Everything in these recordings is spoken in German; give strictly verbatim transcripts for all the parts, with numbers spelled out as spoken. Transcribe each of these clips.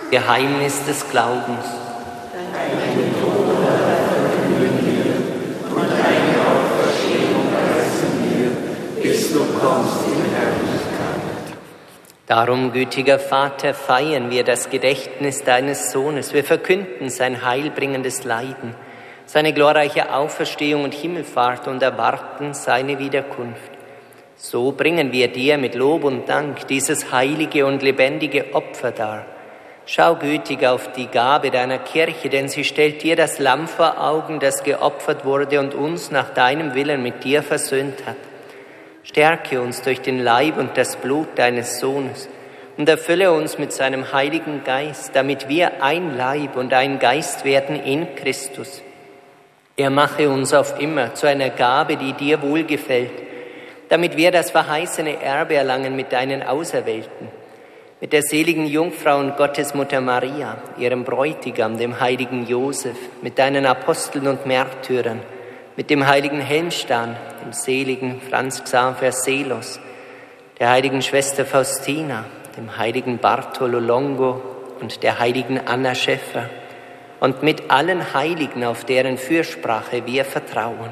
Geheimnis des Glaubens. Deinen Tod verkünden wir und deine Auferstehung preisen wir, bis du kommst in Herrlichkeit. Darum, gütiger Vater, feiern wir das Gedächtnis deines Sohnes. Wir verkünden sein heilbringendes Leiden, seine glorreiche Auferstehung und Himmelfahrt und erwarten seine Wiederkunft. So bringen wir dir mit Lob und Dank dieses heilige und lebendige Opfer dar. Schau gütig auf die Gabe deiner Kirche, denn sie stellt dir das Lamm vor Augen, das geopfert wurde und uns nach deinem Willen mit dir versöhnt hat. Stärke uns durch den Leib und das Blut deines Sohnes und erfülle uns mit seinem Heiligen Geist, damit wir ein Leib und ein Geist werden in Christus. Er mache uns auf immer zu einer Gabe, die dir wohlgefällt, damit wir das verheißene Erbe erlangen mit deinen Auserwählten, mit der seligen Jungfrau und Gottesmutter Maria, ihrem Bräutigam, dem heiligen Josef, mit deinen Aposteln und Märtyrern, mit dem heiligen Helmstan, dem seligen Franz Xaver Seelos, der heiligen Schwester Faustina, dem heiligen Bartolo Longo und der heiligen Anna Schäffer und mit allen Heiligen, auf deren Fürsprache wir vertrauen.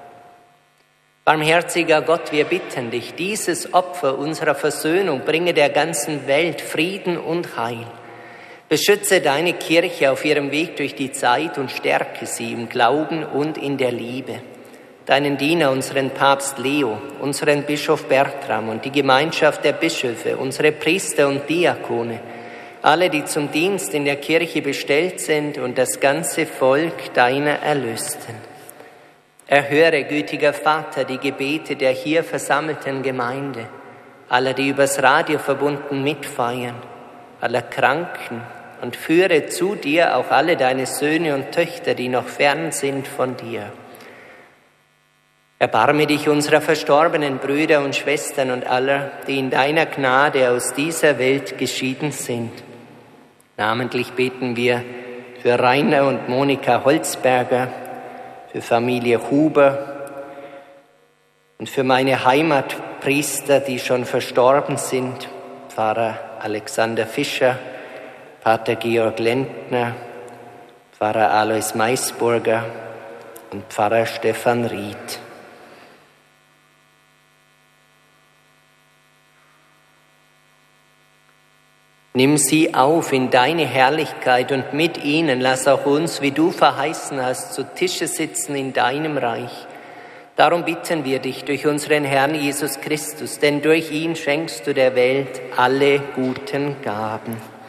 Barmherziger Gott, wir bitten dich, dieses Opfer unserer Versöhnung bringe der ganzen Welt Frieden und Heil. Beschütze deine Kirche auf ihrem Weg durch die Zeit und stärke sie im Glauben und in der Liebe. Deinen Diener, unseren Papst Leo, unseren Bischof Bertram und die Gemeinschaft der Bischöfe, unsere Priester und Diakone, alle, die zum Dienst in der Kirche bestellt sind und das ganze Volk deiner Erlösten. Erhöre, gütiger Vater, die Gebete der hier versammelten Gemeinde, aller, die übers Radio verbunden mitfeiern, aller Kranken, und führe zu dir auch alle deine Söhne und Töchter, die noch fern sind von dir. Erbarme dich unserer verstorbenen Brüder und Schwestern und aller, die in deiner Gnade aus dieser Welt geschieden sind. Namentlich beten wir für Rainer und Monika Holzberger, für Familie Huber und für meine Heimatpriester, die schon verstorben sind, Pfarrer Alexander Fischer, Pater Georg Lentner, Pfarrer Alois Maisburger und Pfarrer Stefan Ried. Nimm sie auf in deine Herrlichkeit und mit ihnen lass auch uns, wie du verheißen hast, zu Tische sitzen in deinem Reich. Darum bitten wir dich durch unseren Herrn Jesus Christus, denn durch ihn schenkst du der Welt alle guten Gaben.